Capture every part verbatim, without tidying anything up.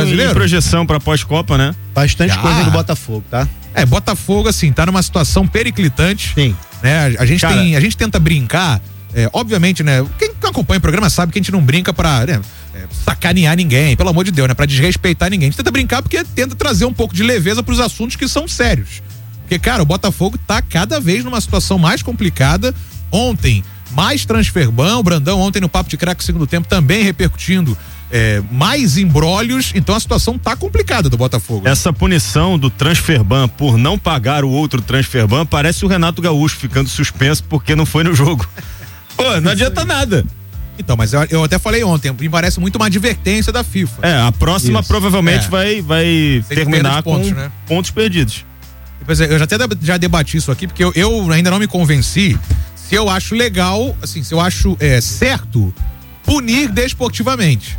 em projeção pra pós-Copa, né? Bastante Já. coisa do Botafogo, tá? É, Botafogo, assim, tá numa situação periclitante. Sim. Né? A, a gente Cara, tem, a gente tenta brincar, é, obviamente, né? Quem acompanha o programa sabe que a gente não brinca pra, né, é, sacanear ninguém, pelo amor de Deus, né? Pra desrespeitar ninguém. A gente tenta brincar porque tenta trazer um pouco de leveza pros assuntos que são sérios. Porque, cara, o Botafogo tá cada vez numa situação mais complicada. Ontem, mais transferban, o Brandão ontem no Papo de Craque segundo tempo também repercutindo é, mais embrólios, então a situação tá complicada do Botafogo. Essa punição do transferban por não pagar o outro transferban parece o Renato Gaúcho ficando suspenso porque não foi no jogo. Pô, não adianta nada. Então, mas eu, eu até falei ontem, me parece muito uma advertência da FIFA. É, a próxima Isso. provavelmente É. vai, vai terminar pontos, com né? pontos perdidos. Pois é, eu já até já debati isso aqui, porque eu, eu ainda não me convenci se eu acho legal, assim, se eu acho é, certo punir desportivamente.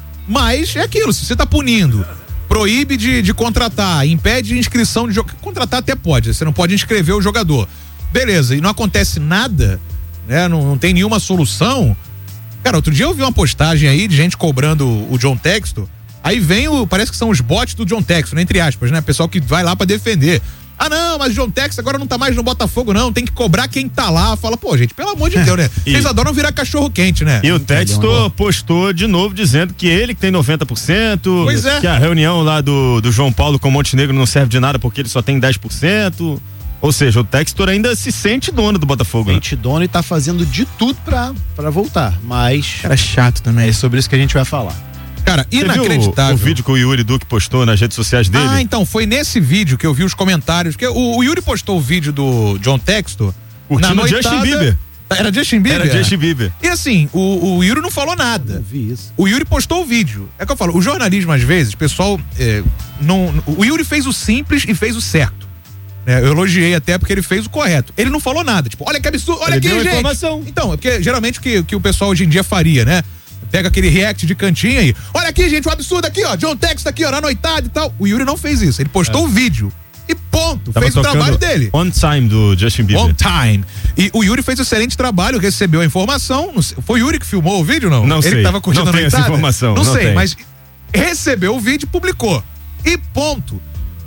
Mas é aquilo, se você tá punindo, proíbe de, de contratar, impede inscrição de jogador, contratar até pode, você não pode inscrever o jogador. Beleza, e não acontece nada, né? Não, não tem nenhuma solução. Cara, outro dia eu vi uma postagem aí de gente cobrando o John Textor, aí vem o, parece que são os bots do John Textor, né? Entre aspas, né? Pessoal que vai lá pra defender. Ah, não, mas o John Tex agora não tá mais no Botafogo, não. Tem que cobrar quem tá lá. Fala, pô, gente, pelo amor de Deus, né? E- Vocês adoram virar cachorro quente, né? E o Textor postou de novo dizendo que ele que tem noventa por cento, Pois é. que a reunião lá do, do João Paulo com o Montenegro não serve de nada porque ele só tem dez por cento. Ou seja, o Textor ainda se sente dono do Botafogo. Né? Sente dono e tá fazendo de tudo pra, pra voltar. Mas Cara chato também. é sobre isso que a gente vai falar. Cara, Você inacreditável. viu o, o vídeo que o Yuri Duque postou nas redes sociais dele? Ah, então, foi nesse vídeo que eu vi os comentários, porque o, o Yuri postou o vídeo do John Textor. Curtindo na o Justin noitada- Bieber. Era Justin Bieber? Era Justin Bieber. E assim, o, o Yuri não falou Eu nada. vi isso. O Yuri postou o vídeo. É que eu falo, o jornalismo às vezes, pessoal, é, não, o Yuri fez o simples e fez o certo. É, eu elogiei até porque ele fez o correto. Ele não falou nada, tipo, olha que absurdo, olha Ele aqui, deu a gente. informação. Então, é porque geralmente o que, que o pessoal hoje em dia faria, né? Pega aquele react de cantinho aí, olha aqui, gente, o absurdo aqui, ó, John Textor aqui, ó, na noitada e tal. O Yuri não fez isso, ele postou o vídeo e ponto, Tava fez o tocando trabalho dele. On Time do Justin Bieber. On time. E o Yuri fez um excelente trabalho, recebeu a informação. Não sei, foi o Yuri que filmou o vídeo, não? Não Ele sei. que tava curtindo Não a tenho essa noitada? informação, Não, não sei, tenho. mas recebeu o vídeo e publicou. E ponto.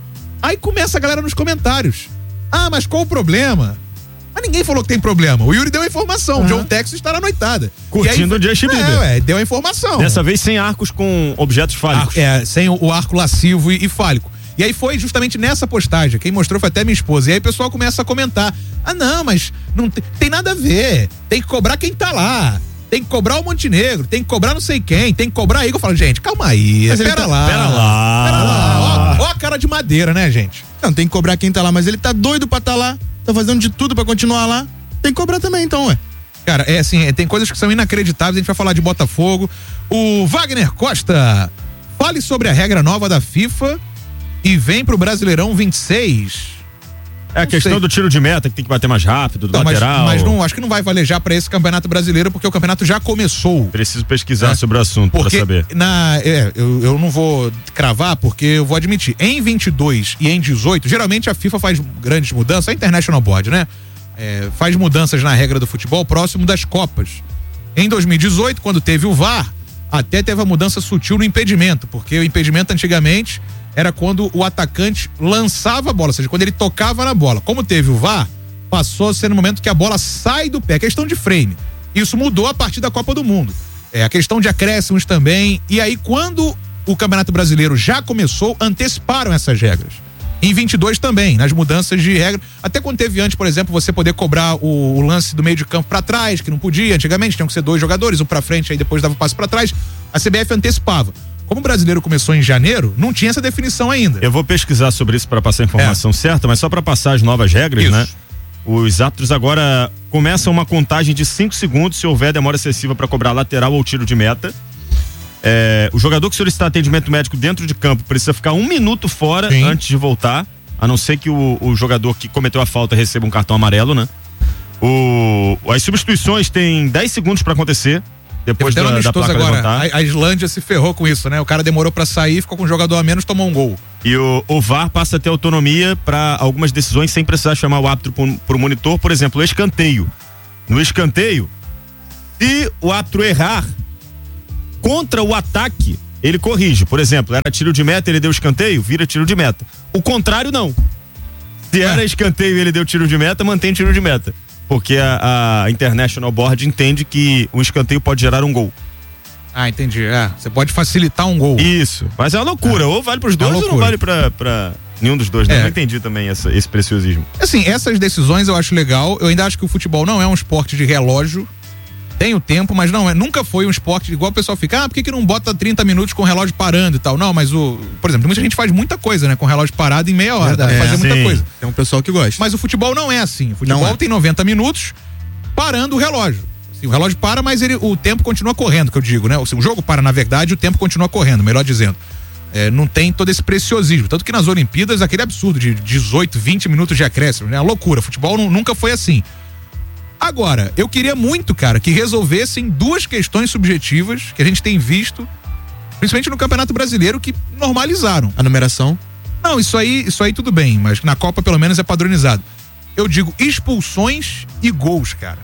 Aí começa a galera nos comentários. Ah, mas qual o problema? Mas ninguém falou que tem problema. O Yuri deu a informação. O John Textor está na noitada. Curtindo E aí, o Justin é, Bieber. ué, deu a informação. Dessa vez sem arcos com objetos fálicos. Ar- é, sem o, o arco lascivo e, e fálico. E aí foi justamente nessa postagem, quem mostrou foi até minha esposa. E aí o pessoal começa a comentar: ah, não, mas não tem, tem nada a ver. Tem que cobrar quem tá lá. Tem que cobrar o Montenegro, tem que cobrar não sei quem, tem que cobrar aí. Eu falo, gente, calma aí, Mas ele pera tá- lá. pera lá. Pera lá. Ó, ó a cara de madeira, né, gente? Não, tem que cobrar quem tá lá, mas ele tá doido pra tá lá. Tá fazendo de tudo pra continuar lá. Tem que cobrar também, então, ué. Cara, é assim, é, tem coisas que são inacreditáveis. A gente vai falar de Botafogo. O Wagner Costa, fale sobre a regra nova da FIFA e vem pro Brasileirão vinte e seis. É a questão sei. do tiro de meta, que tem que bater mais rápido, do Não, mas, lateral. mas não, acho que não vai valer já pra esse Campeonato Brasileiro, porque o campeonato já começou. Preciso pesquisar É. sobre o assunto pra Porque saber. na, é, eu, eu não vou cravar, porque eu vou admitir, em vinte e dois e em dezoito, geralmente a FIFA faz grandes mudanças, a International Board, né? É, faz mudanças na regra do futebol próximo das Copas. Em dois mil e dezoito, quando teve o V A R, até teve a mudança sutil no impedimento, porque o impedimento antigamente era quando o atacante lançava a bola, ou seja, quando ele tocava na bola. Como teve o V A R, passou a ser no momento que a bola sai do pé, questão de frame. Isso mudou a partir da Copa do Mundo. É a questão de acréscimos também. E aí, quando o Campeonato Brasileiro já começou, anteciparam essas regras. Em vinte e dois também, nas mudanças de regra. Até quando teve antes, por exemplo, você poder cobrar o, o lance do meio de campo pra trás, que não podia. Antigamente tinham que ser dois jogadores, um pra frente, aí depois dava o passe pra trás. A C B F antecipava. Como o brasileiro começou em janeiro, não tinha essa definição ainda. Eu vou pesquisar sobre isso para passar a informação É. certa, mas só para passar as novas regras, Isso. né? Os árbitros agora começam uma contagem de cinco segundos se houver demora excessiva para cobrar lateral ou tiro de meta. É, o jogador que solicitar atendimento médico dentro de campo precisa ficar um minuto fora Sim. antes de voltar, a não ser que o, o jogador que cometeu a falta receba um cartão amarelo, né? O, as substituições têm dez segundos para acontecer. Depois Teve da, até um da amistoso placa agora. levantar. A, a Islândia se ferrou com isso, né? O cara demorou pra sair, ficou com um jogador a menos, tomou um gol. E o, o V A R passa a ter autonomia para algumas decisões sem precisar chamar o árbitro pro, pro monitor. Por exemplo, o escanteio. No escanteio, se o árbitro errar contra o ataque, ele corrige. Por exemplo, era tiro de meta, ele deu escanteio, vira tiro de meta. O contrário, não. Se era é. escanteio e ele deu tiro de meta, mantém tiro de meta. Porque a, a International Board entende que o escanteio pode gerar um gol. Ah, entendi. É, você pode facilitar um gol. Isso. Mas é uma loucura. É. Ou vale pros dois é ou não vale pra, pra nenhum dos dois. Né? É. Não entendi também essa, esse preciosismo. Assim, essas decisões eu acho legal. Eu ainda acho que o futebol não é um esporte de relógio. Tem o tempo, mas não é. Nunca foi um esporte igual o pessoal fica, ah, por que, que não bota trinta minutos com o relógio parando e tal? Não, mas o. Por exemplo, muita gente faz muita coisa, né? Com o relógio parado em meia hora. Dá pra fazer é, muita sim. coisa. Tem um pessoal que gosta. Mas o futebol não é assim. O futebol é. tem noventa minutos parando o relógio. O relógio para, mas ele, o tempo continua correndo, que eu digo, né? O jogo para, na verdade, o tempo continua correndo, melhor dizendo. É, não tem todo esse preciosismo. Tanto que nas Olimpíadas, aquele absurdo de dezoito, vinte minutos de acréscimo, né? A loucura. Futebol não, nunca foi assim. Agora, eu queria muito, cara, que resolvessem duas questões subjetivas que a gente tem visto, principalmente no Campeonato Brasileiro, que normalizaram. A numeração? Não, isso aí, isso aí tudo bem, mas na Copa pelo menos é padronizado. Eu digo expulsões e gols, cara.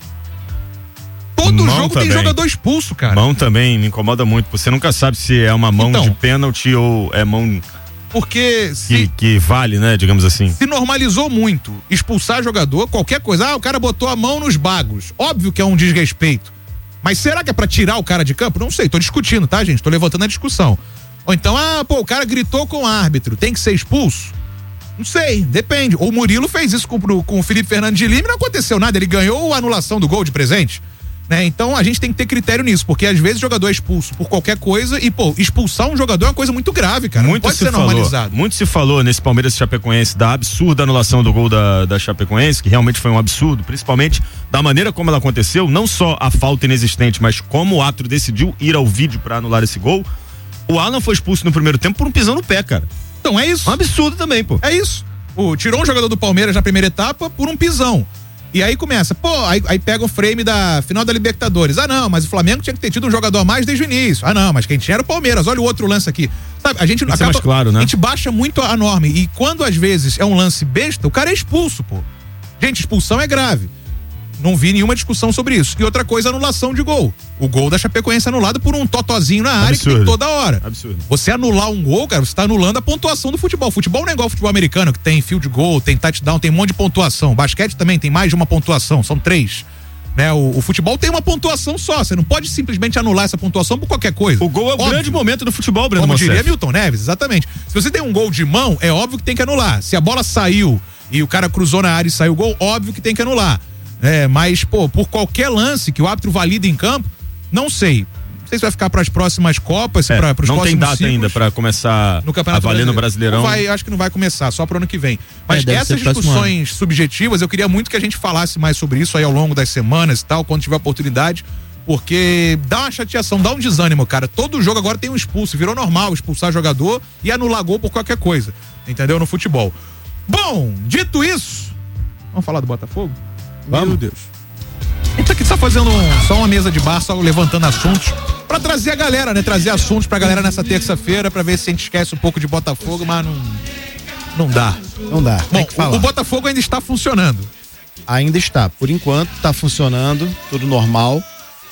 Todo mão jogo também. tem jogador expulso, cara. Mão também me incomoda muito. Você nunca sabe se é uma mão então, de pênalti ou é mão porque se, que, que vale, né? Digamos assim. Se normalizou muito expulsar jogador, qualquer coisa. Ah, o cara botou a mão nos bagos. Óbvio que é um desrespeito. Mas será que é pra tirar o cara de campo? Não sei, tô discutindo, tá, gente? Tô levantando a discussão. Ou então, ah, pô, o cara gritou com o árbitro, tem que ser expulso? Não sei, depende. O Murilo fez isso com, com o Felipe Fernandes de Lima e não aconteceu nada. Ele ganhou a anulação do gol de presente. Né? Então a gente tem que ter critério nisso, porque às vezes o jogador é expulso por qualquer coisa e, pô, expulsar um jogador é uma coisa muito grave, cara. Muito não pode se ser falou, normalizado. Muito se falou nesse Palmeiras e Chapecoense da absurda anulação do gol da, da Chapecoense, que realmente foi um absurdo, principalmente da maneira como ela aconteceu, não só a falta inexistente, mas como o árbitro decidiu ir ao vídeo pra anular esse gol. O Alan foi expulso no primeiro tempo por um pisão no pé, cara. Então é isso. Um absurdo também, pô. É isso. O, tirou um jogador do Palmeiras na primeira etapa por um pisão. E aí começa, pô, aí, aí pega o frame da final da Libertadores. Ah, não, mas o Flamengo tinha que ter tido um jogador a mais desde o início. Ah, não, mas quem tinha era o Palmeiras. Olha o outro lance aqui. Sabe, a gente acaba, mais claro, né? A gente baixa muito a norma. E quando às vezes é um lance besta, o cara é expulso, pô. Gente, expulsão é grave. Não vi nenhuma discussão sobre isso. E outra coisa, anulação de gol. O gol da Chapecoense anulado por um totozinho na área. Absurdo. Que tem toda hora. Absurdo. Você anular um gol, cara, você tá anulando a pontuação do futebol. Futebol não é igual ao futebol americano, que tem field goal, tem touchdown, tem um monte de pontuação. Basquete também tem mais de uma pontuação, são três. Né? O, o futebol tem uma pontuação só, você não pode simplesmente anular essa pontuação por qualquer coisa. O gol é o óbvio. Grande momento do futebol, Breno Como Mocef. diria Milton Neves, exatamente. Se você tem um gol de mão, é óbvio que tem que anular. Se a bola saiu e o cara cruzou na área e saiu o gol, óbvio que tem que anular. É, mas, pô, por qualquer lance que o árbitro valida em campo, não sei. Não sei se vai ficar para as próximas Copas, é, para os próximos Não tem data ciclos, ainda para começar no Campeonato a valer no Brasileirão. Brasileirão. Não vai, acho que não vai começar, só pro ano que vem. Mas é, essas discussões subjetivas, eu queria muito que a gente falasse mais sobre isso aí ao longo das semanas e tal, quando tiver oportunidade, porque dá uma chateação, dá um desânimo, cara. Todo jogo agora tem um expulso, virou normal expulsar jogador e anular gol por qualquer coisa, entendeu? No futebol. Bom, dito isso, vamos falar do Botafogo? Vamos. Meu Deus. A gente tá aqui só fazendo um, só uma mesa de bar, só levantando assuntos pra trazer a galera, né? Trazer assuntos pra galera nessa terça-feira pra ver se a gente esquece um pouco de Botafogo, mas não, não dá. Não dá. Bom, o, o Botafogo ainda está funcionando. Ainda está. Por enquanto está funcionando, tudo normal.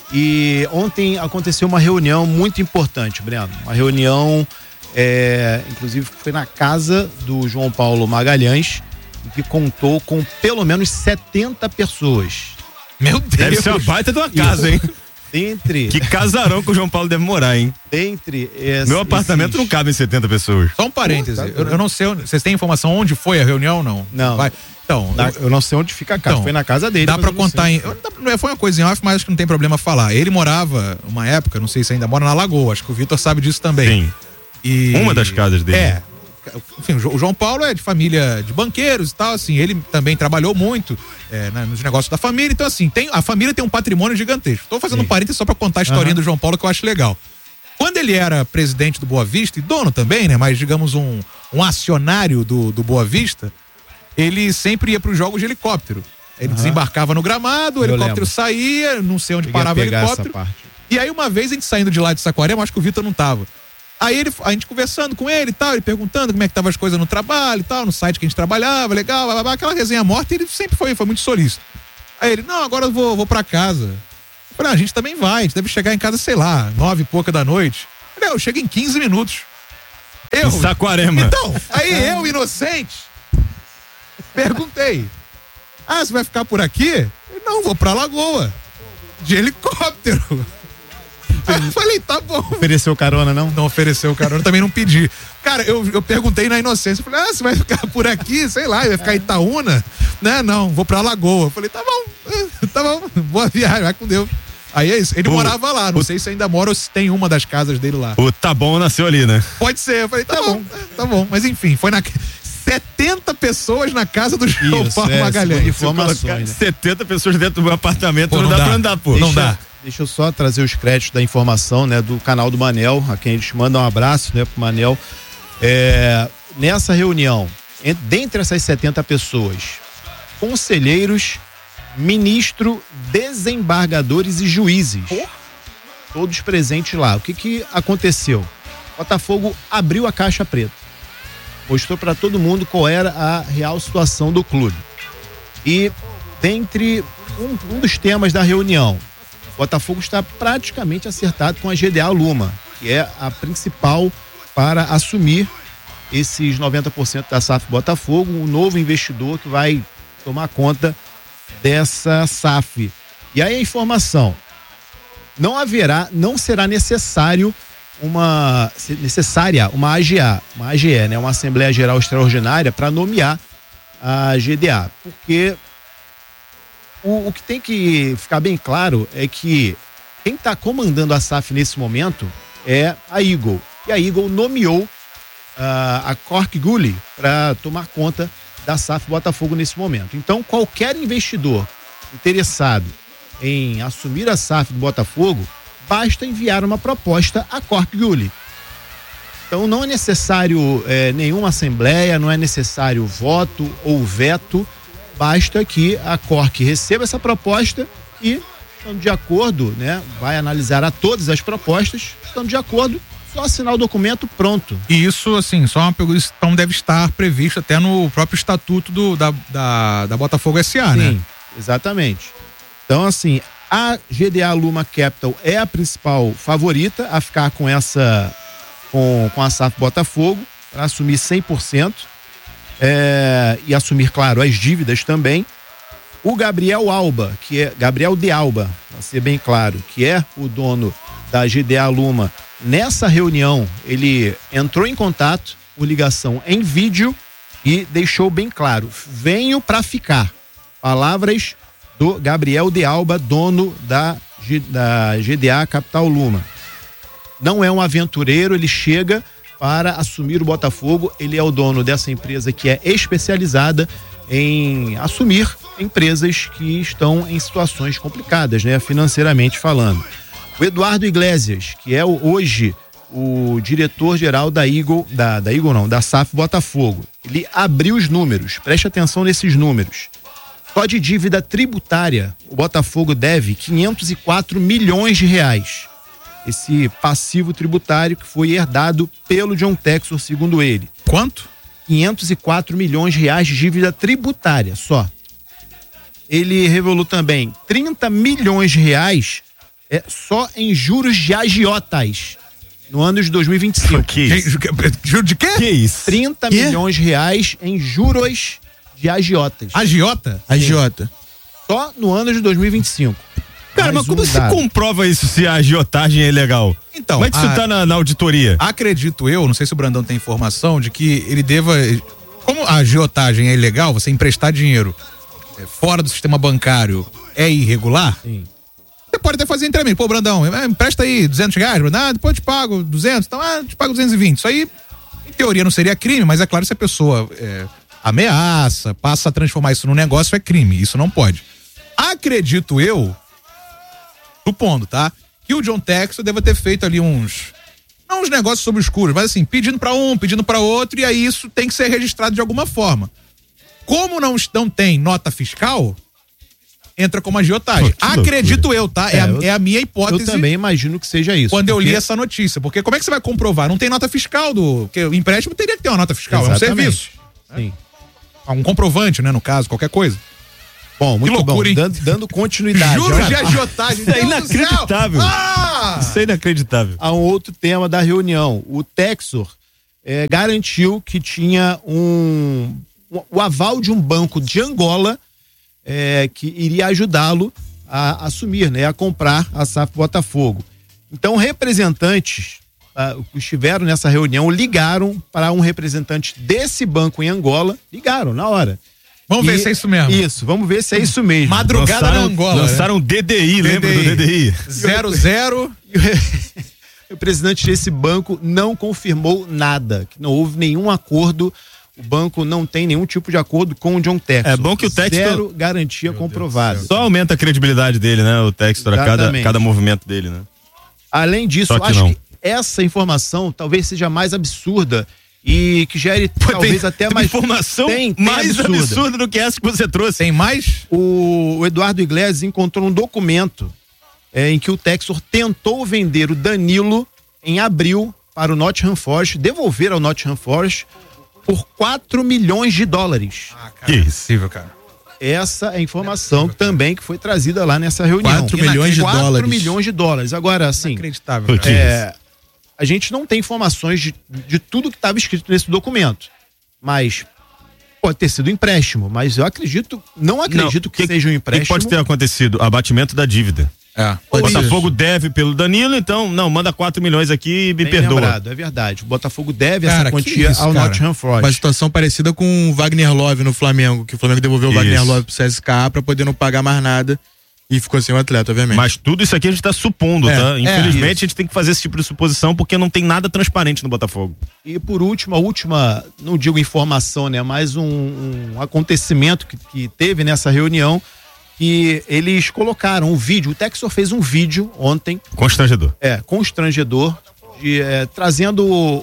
E ontem aconteceu uma reunião muito importante, Breno. Uma reunião, é, inclusive foi na casa do João Paulo Magalhães, que contou com pelo menos setenta pessoas. Meu Deus. Deve ser uma baita de uma casa, hein? Entre. Que casarão que o João Paulo deve morar, hein? Entre. Esse, Meu apartamento esses... não cabe em setenta pessoas. Só um parêntese. Pô, tá eu, eu não sei. Onde, vocês têm informação onde foi a reunião ou não? Não. Vai. Então. Na, eu, eu não sei onde fica a casa. Então, foi na casa dele. Dá pra contar em. Eu, foi uma coisa em off, mas acho que não tem problema falar. Ele morava, uma época, não sei se ainda mora na Lagoa. Acho que o Vitor sabe disso também. Sim. E, uma das casas dele. É. Enfim, o João Paulo é de família de banqueiros e tal, assim, ele também trabalhou muito é, né, nos negócios da família, então assim, tem, a família tem um patrimônio gigantesco. Tô fazendo Sim. um parênteses só pra contar a historinha uhum. do João Paulo, que eu acho legal. Quando ele era presidente do Boa Vista, e dono também, né, mas digamos um, um acionário do, do Boa Vista, ele sempre ia pros jogos de helicóptero. Ele uhum. desembarcava no gramado, o eu helicóptero lembro. saía, não sei onde Cheguei parava o helicóptero. E aí uma vez a gente saindo de lá de Saquarema, acho que o Vitor não tava. Aí ele, a gente conversando com ele e tal, ele perguntando como é que estavam as coisas no trabalho e tal, no site que a gente trabalhava, legal, blá, blá, blá, aquela resenha morta, e ele sempre foi, foi muito solícito. Aí ele, não, agora eu vou, vou pra casa. Eu falei, ah, a gente também vai, a gente deve chegar em casa, sei lá, nove e pouca da noite. Eu chego em quinze minutos. Eu. Em Saquarema. Então, aí eu, inocente, perguntei. Ah, você vai ficar por aqui? Não, vou pra Lagoa. De helicóptero. Aí eu falei, tá bom. Ofereceu carona, não? Não ofereceu carona, também não pedi. Cara, eu, eu perguntei na inocência, falei, ah, você vai ficar por aqui, sei lá, vai ficar em Itaúna? Né? Não, vou pra Lagoa. Eu falei, tá bom, tá bom, boa viagem, vai com Deus. Aí é isso, ele o, morava lá, não o, sei se ainda mora ou se tem uma das casas dele lá. O Tá Bom nasceu ali, né? Pode ser, eu falei, tá, tá bom, bom, tá bom, mas enfim, foi na... setenta pessoas na casa do João Paulo é, Magalhães. Informações, né? setenta pessoas dentro do meu apartamento, pô, não, não dá, dá pra andar, pô. Deixa, não dá. Deixa eu só trazer os créditos da informação, né, do canal do Manel, a quem eles mandam um abraço, né, pro Manel. É, nessa reunião, entre, dentre essas setenta pessoas, conselheiros, ministro, desembargadores e juízes, oh. todos presentes lá. O que que aconteceu? Botafogo abriu a caixa preta, mostrou para todo mundo qual era a real situação do clube. E dentre um, um dos temas da reunião, Botafogo está praticamente acertado com a G D A Luma, que é a principal para assumir esses noventa por cento da S A F Botafogo, um novo investidor que vai tomar conta dessa S A F. E aí a informação, não haverá, não será necessário uma necessária uma A G A, uma A G E, né, uma Assembleia Geral Extraordinária para nomear a G D A, porque o, o que tem que ficar bem claro é que quem está comandando a S A F nesse momento é a Eagle, e a Eagle nomeou uh, a Cork Gully para tomar conta da S A F Botafogo nesse momento. Então qualquer investidor interessado em assumir a S A F do Botafogo, basta enviar uma proposta à Cork Gully. Então não é necessário é, nenhuma assembleia, não é necessário voto ou veto, basta que a Cork receba essa proposta e, estando de acordo, né, vai analisar a todas as propostas, estando de acordo, só assinar o documento, pronto. E isso, assim, só uma pergunta, isso então deve estar previsto até no próprio estatuto do, da, da, da Botafogo S A, Sim, né? Exatamente. Então, assim, a G D A Luma Capital é a principal favorita a ficar com essa, com, com a S A F Botafogo, para assumir cem por cento é, e assumir, claro, as dívidas também. O Gabriel Alba, que é Gabriel de Alba, para ser bem claro, que é o dono da G D A Luma, nessa reunião ele entrou em contato por ligação em vídeo e deixou bem claro: venho para ficar. Palavras do Gabriel de Alba, dono da, da G D A Capital Luma. Não é um aventureiro, ele chega para assumir o Botafogo, ele é o dono dessa empresa que é especializada em assumir empresas que estão em situações complicadas, né, financeiramente falando. O Eduardo Iglesias, que é o, hoje o diretor-geral da Eagle, da, da Eagle não, da S A F Botafogo, ele abriu os números, preste atenção nesses números. Só de dívida tributária, o Botafogo deve quinhentos e quatro milhões de reais. Esse passivo tributário que foi herdado pelo John Textor, segundo ele. Quanto? quinhentos e quatro milhões de reais de dívida tributária, só. Ele revelou também trinta milhões de reais é, só em juros de agiotas no ano de dois mil e vinte e cinco. Que isso? Juro de quê? Que isso? trinta milhões de reais em juros de agiotas. Agiota? Agiota. Só no ano de dois mil e vinte e cinco. Cara, mas como se comprova isso, se a agiotagem é ilegal? Então, como é que isso a... tá na, na auditoria? Acredito eu, não sei se o Brandão tem informação, de que ele deva... Como a agiotagem é ilegal, você emprestar dinheiro é, fora do sistema bancário é irregular, Sim. Você pode até fazer entremente. Pô, Brandão, empresta aí duzentos reais, Brandão, ah, depois eu te pago duzentos, então, ah, eu te pago duzentos e vinte. Isso aí, em teoria, não seria crime, mas é claro, se a pessoa é, ameaça, passa a transformar isso num negócio, é crime. Isso não pode. Acredito eu, supondo, tá? Que o John Textor deva ter feito ali uns, não uns negócios sobre escuros, mas assim, pedindo pra um, pedindo pra outro, e aí isso tem que ser registrado de alguma forma. Como não, não tem nota fiscal, entra como agiotagem. Pô, Acredito loucura. eu, tá? É, É, a, eu, é a minha hipótese. Eu também imagino que seja isso. Quando porque... eu li essa notícia. Porque como é que você vai comprovar? Não tem nota fiscal do... Porque o empréstimo teria que ter uma nota fiscal, Exatamente. é um serviço. Sim. Um comprovante, né, no caso, qualquer coisa. Bom, muito loucura, bom. hein? Dando, dando continuidade. Juros olha. de agiotagem. Isso é inacreditável. Ah! Ah. Isso é inacreditável. A um outro tema da reunião. O Textor é, garantiu que tinha um, um o aval de um banco de Angola é, que iria ajudá-lo a assumir, né, a comprar a S A F Botafogo. Então, representantes uh, que estiveram nessa reunião ligaram para um representante desse banco em Angola, ligaram na hora. Vamos E, ver se é isso mesmo. Isso, vamos ver se é isso mesmo. Madrugada lançaram, na Angola. Lançaram um D D I, lembra do D D I? zero zero. O presidente desse banco não confirmou nada, que não houve nenhum acordo. O banco não tem nenhum tipo de acordo com o John Textor. É bom que o Textor... Zero garantia comprovada. Só aumenta a credibilidade dele, né? O Textor, a cada, cada movimento dele, né? Além disso, Só que acho não. que essa informação talvez seja mais absurda e que gere Pô, talvez tem, até tem mais informação tem, tem mais absurda. absurda do que essa que você trouxe. Tem mais? O, o Eduardo Iglesias encontrou um documento é, em que o Textor tentou vender o Danilo em abril para o Nottingham Forest, devolver ao Nottingham Forest por quatro milhões de dólares. Ah, cara, que impossível, cara. Essa é a informação também que foi trazida lá nessa reunião. quatro milhões de quatro dólares. milhões de dólares. Agora, assim, Inacreditável, cara. é, a gente não tem informações de, de tudo que estava escrito nesse documento. Mas pode ter sido empréstimo, mas eu acredito, não acredito Não, que, seja um O empréstimo. que pode ter acontecido? Abatimento da dívida. É, O pode ser. Botafogo deve pelo Danilo, então, não, manda quatro milhões aqui e me Bem perdoa. lembrado, é verdade. O Botafogo deve Cara, essa que quantia isso, ao cara? Nottingham Uma Forest. situação parecida com o Wagner Love no Flamengo, que o Flamengo devolveu o Isso. Wagner Love pro C S K A pra poder não pagar mais nada e ficou sem o atleta, obviamente. Mas tudo isso aqui a gente tá supondo, É, tá? é, Infelizmente isso. a gente tem que fazer esse tipo de suposição porque não tem nada transparente no Botafogo. E por último, a última, não digo informação, né? Mas um, um acontecimento que, que teve nessa reunião, que eles colocaram um vídeo, o Textor fez um vídeo ontem, Constrangedor. é, constrangedor, de, é, trazendo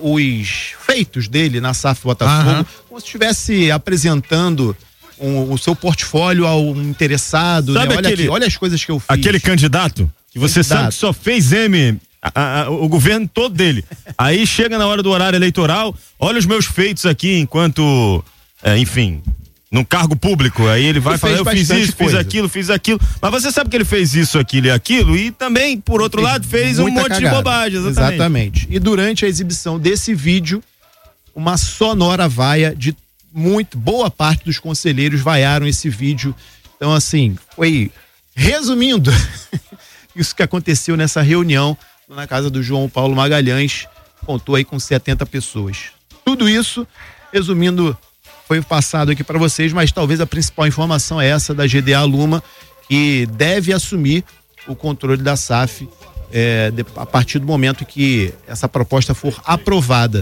os feitos dele na S A F Botafogo, Aham. como se estivesse apresentando um, o seu portfólio ao interessado, Sabe né? Olha aquele- aqui, olha as coisas que eu fiz. Aquele candidato que você Candidato. sabe que só fez M, a- a- o governo todo dele. Aí chega na hora do horário eleitoral, olha os meus feitos aqui enquanto, é, enfim, num cargo público. Aí ele vai Ele falar, fez eu fiz bastante isso, coisa. fiz aquilo, fiz aquilo. Mas você sabe que ele fez isso, aquilo e aquilo e também, por outro lado, fez um Muita monte cagada. de bobagem. Exatamente. Exatamente. E durante a exibição desse vídeo, uma sonora vaia de muito, boa parte dos conselheiros vaiaram esse vídeo. Então, assim, foi, resumindo, isso que aconteceu nessa reunião na casa do João Paulo Magalhães, contou aí com setenta pessoas. Tudo isso, resumindo, foi passado aqui para vocês, mas talvez a principal informação é essa da G D A Luma, que deve assumir o controle da S A F é, de- a partir do momento que essa proposta for aprovada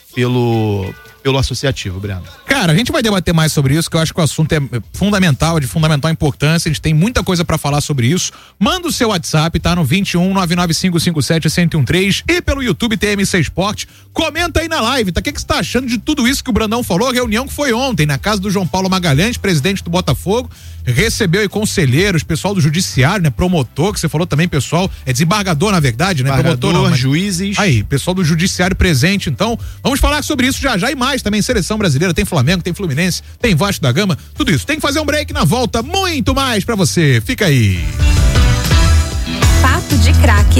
pelo, pelo associativo, Breno. Cara, a gente vai debater mais sobre isso, que eu acho que o assunto é fundamental, de fundamental importância. A gente tem muita coisa pra falar sobre isso. Manda o seu WhatsApp, tá? No vinte e um, nove nove cinco cinco sete, um zero um três e pelo YouTube T M C Esporte. Comenta aí na live, tá? O que que você tá achando de tudo isso que o Brandão falou? A reunião que foi ontem, na casa do João Paulo Magalhães, presidente do Botafogo. Recebeu aí conselheiros, pessoal do judiciário, né? Promotor, que você falou também, pessoal. É desembargador, na verdade, né? Promotor não, Embargador, mas... juízes. Aí, pessoal do judiciário presente, então, vamos falar sobre isso já já e mais também, seleção brasileira, tem Flamengo, tem Fluminense, tem Vasco da Gama, tudo isso. Tem que fazer um break na volta, muito mais pra você, fica aí. Papo de Craque